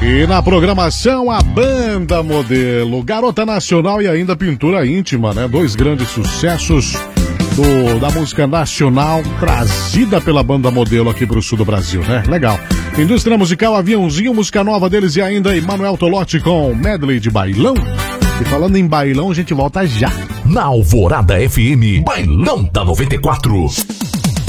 E na programação, a Banda Modelo, Garota Nacional e ainda Pintura Íntima, né? Dois grandes sucessos da música nacional, trazida pela Banda Modelo aqui pro sul do Brasil, né? Legal. Indústria musical, Aviãozinho, música nova deles e ainda Emanuel Tolotti com medley de bailão. E falando em bailão, a gente volta já. Na Alvorada FM, Bailão da 94.